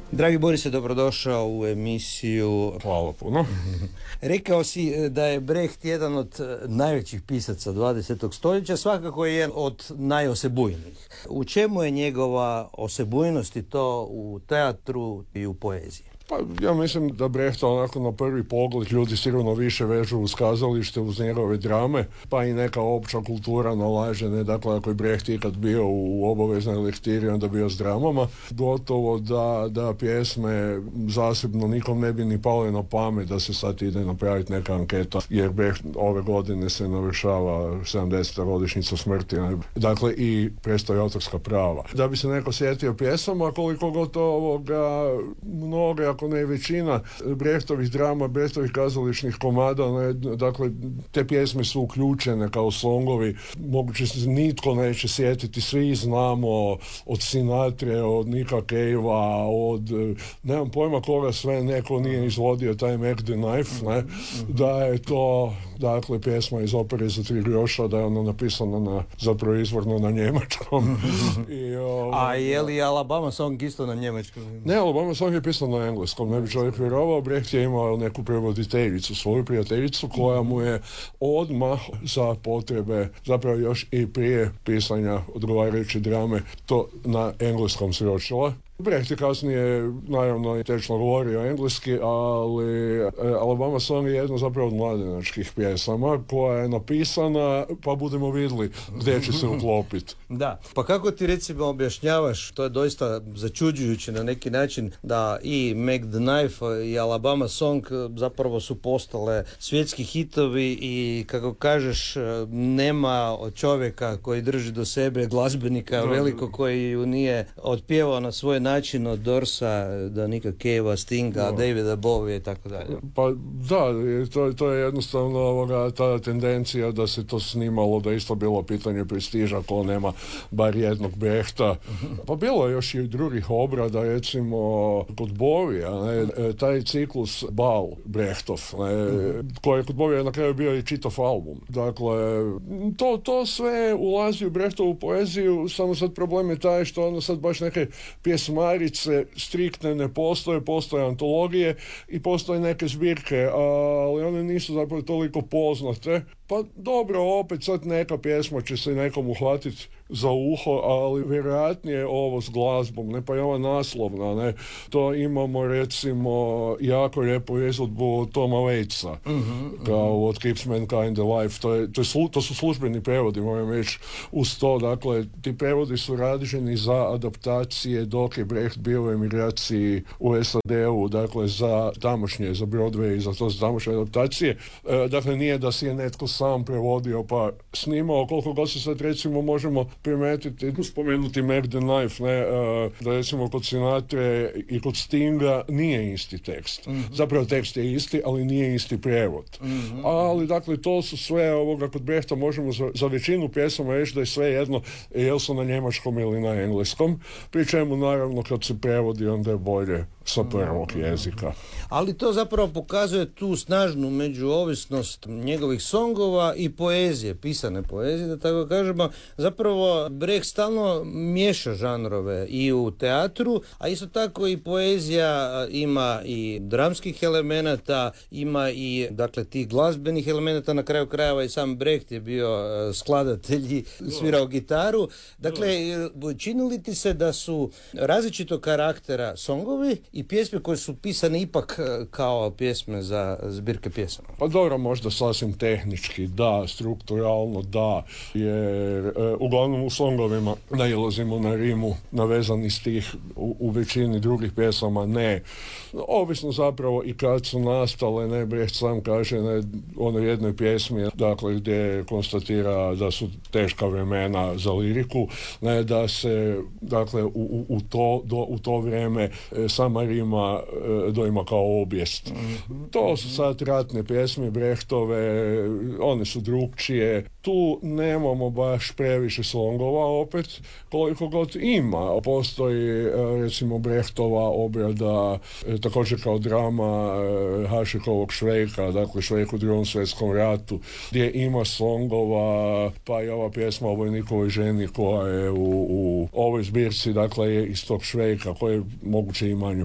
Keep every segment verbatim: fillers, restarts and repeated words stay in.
Dragi Borise, dobrodošao u emisiju. Hvala puno. Rekao si da je Brecht jedan od najvećih pisaca dvadesetog stoljeća, svakako je jedan od najosebujnijih. U čemu je njegova osebujnost i to u teatru i u poeziji? Pa ja mislim da Brehta onako na prvi pogled ljudi sigurno više vežu uz kazalište, uz njegove drame, pa i neka opća kultura nalaže, ne, dakle ako je Brecht ikad bio u obaveznoj lektiri, onda bio s dramama, gotovo da, da pjesme zasebno nikom ne bi ni pale na pamet da se sad ide napraviti neka anketa, jer Brecht ove godine se navršava sedamdeseta godišnjica smrti, ne, dakle i prestaje autorska prava. Da bi se neko sjetio pjesama, koliko gotovoga mnoge, ako ne većina Brechtovih drama, Brechtovih kazališnih komada, ne, dakle te pjesme su uključene kao songovi, moguće se nitko neće sjetiti, svi znamo od Sinatre, od Nicka Cavea, od nemam pojma koga sve neko nije izvodio taj Make the Knife, ne, da je to dakle pjesma iz opere za tri groša, da je ona napisana na, zapravo izvorno na njemačkom. I, o, A je li Alabama Song isto na njemačkom? Ne, Alabama Song je pisan na engleskom, ne bi čovjek vjerovao. Brecht je imao neku prevoditeljicu, svoju prijateljicu, koja mu je odmah za potrebe, zapravo još i prije pisanja odgovarajuće drame, to na engleskom sročila. Brecht je kasnije, naravno, i tečno govorio engleski, ali Alabama Song je jedna zapravo od mladenačkih pjesama koja je napisana, pa budemo vidjeli gdje će se uklopiti. Da, pa kako ti recimo objašnjavaš, to je doista začuđujuće na neki način, da i Make the Knife i Alabama Song zapravo su postale svjetski hitovi i kako kažeš, nema čovjeka koji drži do sebe glazbenika veliko koji ju nije otpjevao na svoj način od Dorsa do Nicka Cavea, Stinga, no. Davida Bowie i tako dalje. Pa da, to, to je jednostavno ovoga, ta tendencija da se to snimalo, da isto bilo pitanje prestiža ko nema bar jednog Brechta. Pa bilo je još i drugih obrada, recimo kod Bovija, ne, taj ciklus Bal Brechtov, ne, koji je kod Bovija na kraju bio i čitav album. Dakle, to, to sve ulazi u Brechtovu poeziju, samo sad problem je taj što ono sad baš neke pjesmarice striktne ne postoje, postoje antologije i postoje neke zbirke, ali one nisu zapravo toliko poznate. Pa dobro, opet sad neka pjesma će se nekom uhvatiti za uho, ali vjerojatnije ovo s glazbom, ne, pa je ova naslovna, ne, to imamo recimo jako lijepu izvedbu Toma Waitsa, mm-hmm, kao What Keeps Mankind Alive, to, je, to, je slu, to su službeni prevodi, moram reći, uz to, dakle, ti prevodi su rađeni za adaptacije dok je Brecht bio u emigraciji u S A D-u, dakle, za tamošnje, za Broadway i za to za tamošnje adaptacije, e, dakle, nije da si je netko sam prevodio pa snimao, koliko god se sad recimo možemo primetiti, spomenuti Make the Knife, ne, uh, da recimo kod Sinatre i kod Stinga nije isti tekst. Mm-hmm. Zapravo tekst je isti, ali nije isti prijevod. Mm-hmm. Ali dakle to su sve ovoga kod Brechta možemo za, za većinu pjesama reći da je sve jedno jel su na njemačkom ili na engleskom, pri čemu naravno kad se prevodi onda je bolje sa prvog jezika. Ali to zapravo pokazuje tu snažnu međuovisnost njegovih songova i poezije, pisane poezije, da tako kažemo. Zapravo Brecht stalno miješa žanrove i u teatru, a isto tako i poezija ima i dramskih elemenata, ima i dakle tih glazbenih elemenata, na kraju krajeva i sam Brecht je bio skladatelj i svirao gitaru. Dakle, čini li ti se da su različitog karaktera songovi i pjesme koje su pisane ipak kao pjesme za zbirke pjesama? Pa dobro, možda sasvim tehnički, da, strukturalno, da, jer e, uglavnom u songovima nailazimo na rimu navezani stih, u, u većini drugih pjesama ne. Ovisno zapravo i kad su nastale, ne, Brecht sam kaže ne, onoj jednoj pjesmi, dakle, gdje konstatira da su teška vremena za liriku, ne, da se, dakle, u, u, u, to, do, u to vrijeme e, sama rima e, doima kao obijest. Mm-hmm. To su sad ratne pjesme Brechtove, one su drugčije. Tu nemamo baš previše songova opet, koliko god ima. Postoji recimo Brechtova obrada također kao drama Hašikovog Švejka, dakle Švejk u drugom svjetskom ratu, gdje ima songova, pa i ova pjesma o vojnikovoj ženi koja je u, u ovoj zbirci, dakle je iz tog Švejka, koje je moguće i manje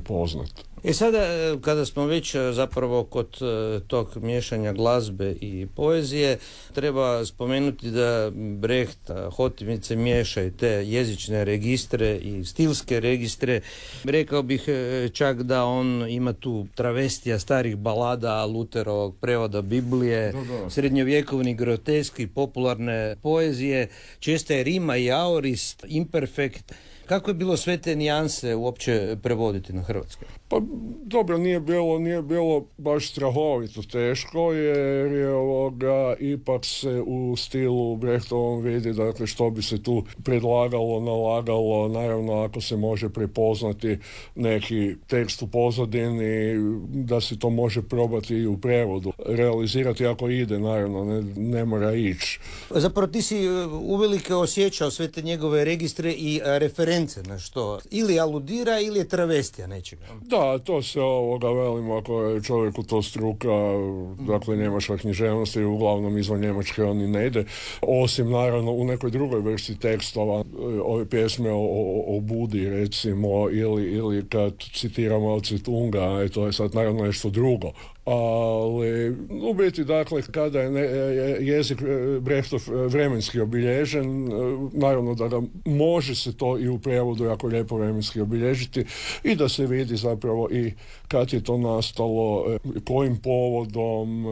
prepoznati. E sada, kada smo već zapravo kod tog miješanja glazbe i poezije, treba spomenuti da Brecht hotimice miješa i te jezične registre i stilske registre. Rekao bih čak da on ima tu travestija starih balada, Luterovog prevoda Biblije, da, da. Srednjovjekovni groteski, popularne poezije, često je rima i aorist, imperfekt. Kako je bilo sve te nijanse uopće prevoditi na hrvatski? Pa dobro, nije bilo, nije bilo baš strahovito teško, jer je ovoga ipak se u stilu Brechtovom vidi, dakle, što bi se tu predlagalo, nalagalo, naravno ako se može prepoznati neki tekst u pozadini, da se to može probati i u prevodu, realizirati ako ide, naravno, ne, ne mora ići. Zapravo ti si uvelike osjećao sve te njegove registre i reference na što ili aludira ili je travestija nečega. Da, to se ovoga velimo, ako je čovjeku to struka, dakle njemačka književnost i uglavnom izvan Njemačke oni ne ide, osim naravno u nekoj drugoj vrsti tekstova, ove pjesme o, o, o Budi recimo, ili, ili kad citiramo Mao Tse-tunga, to je sad naravno nešto drugo. Ali u biti, dakle, kada je ne, jezik Brechtov vremenski obilježen, naravno da ga može se to i u prevodu jako lijepo vremenski obilježiti i da se vidi zapravo i kad je to nastalo, kojim povodom,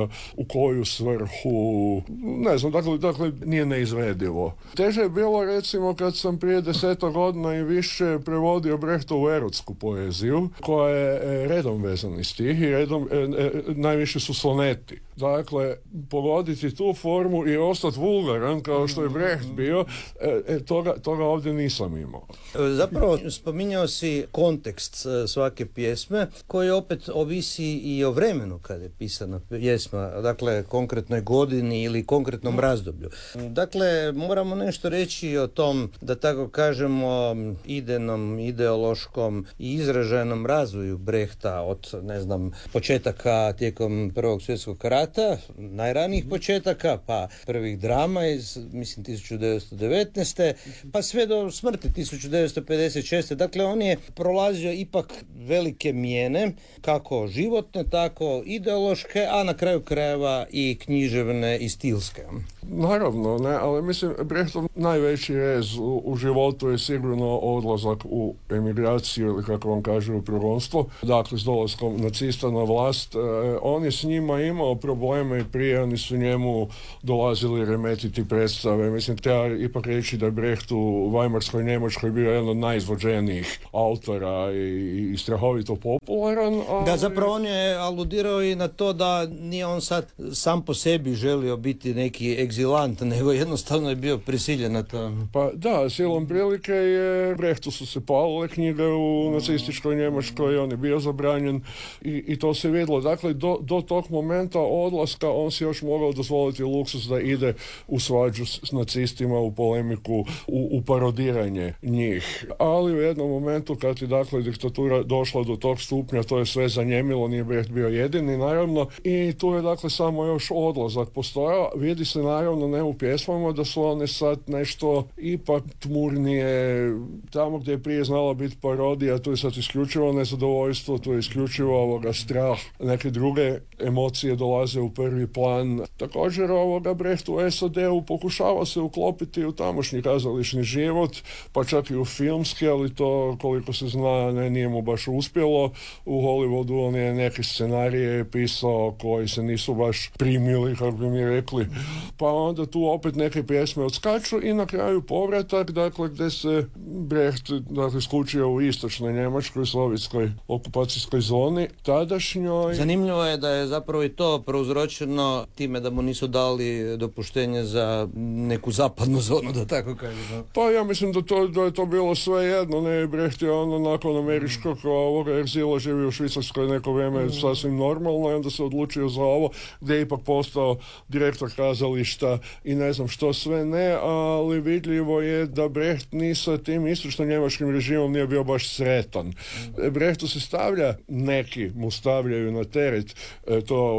u koju svrhu, ne znam, dakle, dakle nije neizvedivo. Teže je bilo, recimo, kad sam prije deseta godina i više prevodio Brechtovu erotsku poeziju, koja je redom vezani stih i redom najviše su soneti. Dakle, pogoditi tu formu i ostati vulgaran kao što je Brecht bio, e, toga, toga ovdje nisam imao. Zapravo, spominjao si kontekst svake pjesme, koji opet ovisi i o vremenu kada je pisana pjesma, dakle, konkretnoj godini ili konkretnom razdoblju. Dakle, moramo nešto reći o tom, da tako kažemo, idejnom, ideološkom i izraženom razvoju Brechta od, ne znam, početaka tijekom Prvog svjetskog rata, najranijih početaka, pa prvih drama iz, mislim, tisuću devetsto devetnaeste. pa sve do smrti tisuću devetsto pedeset šeste. Dakle, on je prolazio ipak velike mijene, kako životne, tako ideološke, a na kraju krajeva i književne i stilske. Naravno, ne, ali mislim, Brechtov najveći rez u, u životu je sigurno odlazak u emigraciju, ili kako vam kaže, u progonstvo. Dakle, s dolaskom nacista na vlast, e, on je s njima imao probleme i prije, oni su njemu dolazili remetiti predstave. Mislim, treba ipak reći da je Brecht u Vajmarskoj Njemačkoj bio jedan od najizvođenijih autora i, i strahovito popularan. Ali... Da, zapravo on je aludirao i na to da nije on sad sam po sebi želio biti neki egzilant, nego jednostavno je bio prisiljen na to. Pa da, silom prilike je Brechtu su se palile knjige u nacističkoj Njemačkoj, on je bio zabranjen i, i to se vidjelo. Dakle, do, do tog momenta odlaska on si još mogao dozvoliti luksus da ide u svađu s, s nacistima, u polemiku, u, u parodiranje njih. Ali u jednom momentu kad je, dakle, diktatura došla do tog stupnja, to je sve zanjemilo, nije Brecht bio jedini, naravno, i tu je, dakle, samo još odlazak postojao. Vidi se, naravno, ne u pjesmama, da su one sad nešto ipak tmurnije, tamo gdje je prije znala biti parodija, tu je sad isključivo nezadovoljstvo, tu je isključivo ovoga strah, neke druge emocije dolaze u prvi plan. Također ovoga Brecht u S A D-u pokušava se uklopiti u tamošnji kazališni život, pa čak i u filmski, ali to, koliko se zna, ne, nije mu baš uspjelo. U Hollywoodu on je neke scenarije pisao koji se nisu baš primili, kako bi mi rekli, pa onda tu opet neke pjesme odskaču i na kraju povratak, dakle, gdje se Brecht, dakle, skučio u istočnoj Njemačkoj, sovjetskoj okupacijskoj zoni, tadašnjoj. Zanimljivo je da je zapravo i to prouzročeno time da mu nisu dali dopuštenje za neku zapadnu zonu, da tako kažem. Pa ja mislim da, to, da je to bilo sve jedno, ne, Brecht je ono nakon američkog mm. ovoga egzila živio u Švicarskoj neko vrijeme mm. sasvim normalno i onda se odlučio za ovo, gdje je ipak postao direktor kazališta i ne znam što sve ne, ali vidljivo je da Brecht ni sa tim istočno-njemačkim režimom nije bio baš sretan. Mm. Brechtu se stavlja, neki mu stavljaju na teret to očijuka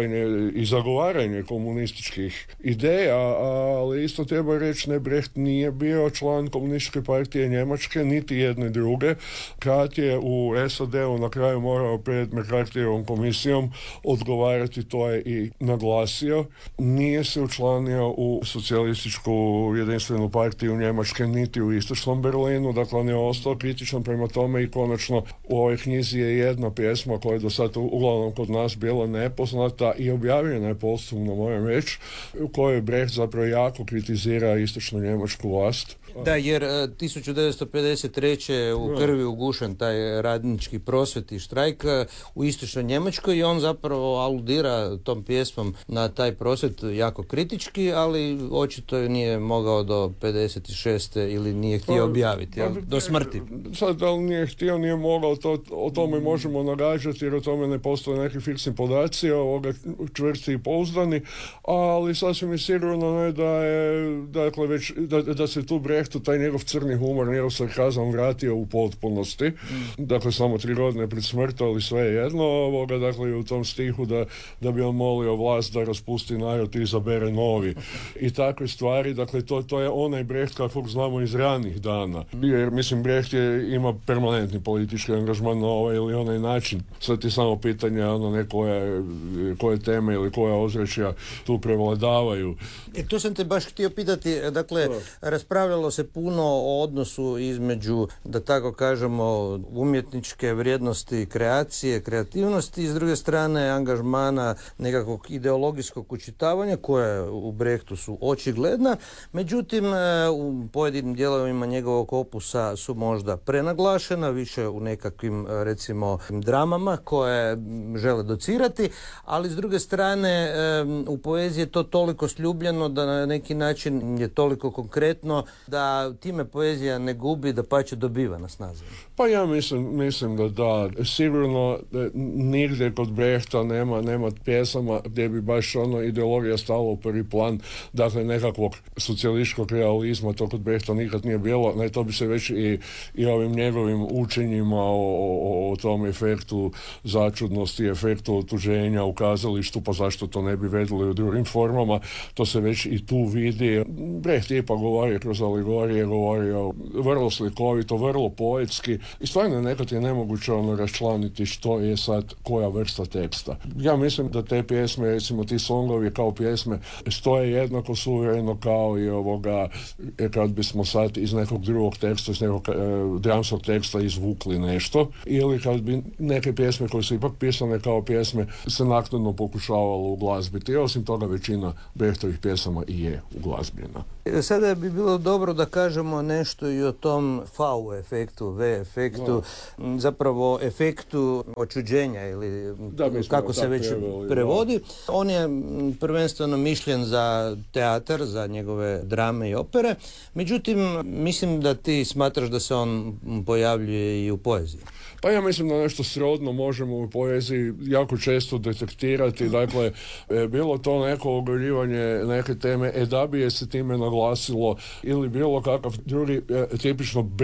pitanje i zagovaranje komunističkih ideja, ali isto treba reći ne, Brecht nije bio član komunističke partije Njemačke, niti jedne druge. Kad je u S A D-u na kraju morao pred McCarthyjevom komisijom odgovarati, to je i naglasio. Nije se učlanio u socijalističku jedinstvenu partiju Njemačke, niti u istočnom Berlinu, dakle on je ostao kritičan prema tome i konačno u ovoj knjizi je jedna pjesma koja je do sada uglavnom kod nas bila nepoznata i objavljena je posthumno, moram reći, u kojoj Brecht zapravo jako kritizira istočnu njemačku vlast. Da, jer tisuću devetsto pedeset treće u krvi ugušen taj radnički prosvjet i štrajk u istočnoj Njemačkoj i on zapravo aludira tom pjesmom na taj prosvjet jako kritički, ali očito nije mogao do pedeset šeste ili nije htio pa, objaviti, pa, do smrti. Sad, da li nije htio, nije mogao, to, o tome možemo nagađati jer o tome ne postoje neki fiksni podaci, ovoga čvrsti i pouzdani, ali sasvim je sigurno ne da je, dakle, već, da, da se tu Brechtu taj njegov crni humor, njegov sarkazam vratio u potpunosti. Mm. Dakle, samo tri godine pred smrti, ali sve je jedno ovoga, dakle, u tom stihu da, da bi on molio vlast da raspusti narod i izabere novi. I takve stvari, dakle, to, to je onaj Brecht kakvog znamo iz ranih dana. Jer, mislim, Brecht je, ima permanentni politički angažman na ovaj ili onaj način. Sad je samo pitanje, ono, ne koje, koje teme ili koja ozračja tu prevladavaju. E, to sam te baš htio pitati, dakle, da. Raspravljalo se puno o odnosu između, da tako kažemo, umjetničke vrijednosti kreacije, kreativnosti i s druge strane angažmana nekakvog ideologijskog učitavanja koje u Brechtu su očigledna, međutim u pojedinim dijelovima njegovog opusa su možda prenaglašena, više u nekakvim recimo dramama koje žele docirati, ali s druge strane u poeziji je to toliko sljubljeno da na neki način je toliko konkretno da time poezija ne gubi, da pače dobiva na snazi. Pa ja mislim, mislim da da. Sigurno da nigdje kod Brechta nema, nema pjesama gdje bi baš ono ideologija stala u prvi plan, dakle nekakvog socijalističkog realizma, to kod Brechta nikad nije bilo, ne, to bi se već i, i ovim njegovim učenjima o, o, o tom efektu začudnosti, efektu otuženja u kazalištu, pa zašto to ne bi vedili u drugim formama, to se već i tu vidi. Brecht je ipak govorio kroz alegorije, govorio vrlo slikovito, vrlo poetski i stvarno nekad je nemoguće ono raščlaniti što je sad koja vrsta teksta. Ja mislim da te pjesme, recimo ti songovi kao pjesme, stoje jednako suvereno kao i ovoga, kad bismo sad iz nekog drugog teksta, iz nekog e, dramskog teksta izvukli nešto, ili kad bi neke pjesme koje su ipak pisane kao pjesme se naknadno pokušavalo uglazbiti. Osim toga većina Brechtovih pjesama i je uglazbljena. Sada bi bilo dobro da kažemo nešto i o tom V efektu, V efektu, no. Zapravo efektu očuđenja ili da, kako se već preveli, prevodi. Da. On je prvenstveno mišljen za teatar, za njegove drame i opere, međutim mislim da ti smatraš da se on pojavljuje i u poeziji. Pa ja mislim da nešto srodno možemo u poeziji jako često detektirati, dakle, e, bilo to neko ogoljivanje neke teme, e da bi je se time naglasilo ili bilo kakav drugi e, tipično